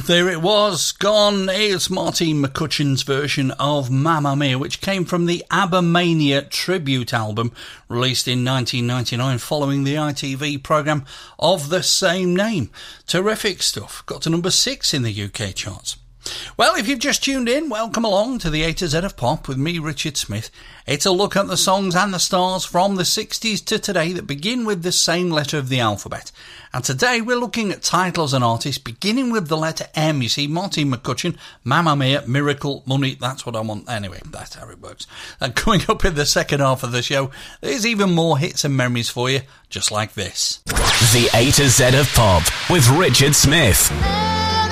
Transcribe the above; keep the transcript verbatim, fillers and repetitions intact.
There it was, gone. It's Marty McCutcheon's version of Mamma Mia, which came from the ABBA-Mania tribute album released in nineteen ninety-nine following the I T V programme of the same name. Terrific stuff. Got to number six in the U K charts. Well, if you've just tuned in, welcome along to the A to Z of Pop with me, Richard Smith. It's a look at the songs and the stars from the sixties to today that begin with the same letter of the alphabet. And today we're looking at titles and artists beginning with the letter M. You see, Marty McCutcheon, Mamma Mia, Miracle, Money, that's what I want. Anyway, that's how it works. And coming up in the second half of the show, there's even more hits and memories for you, just like this. The A to Z of Pop with Richard Smith.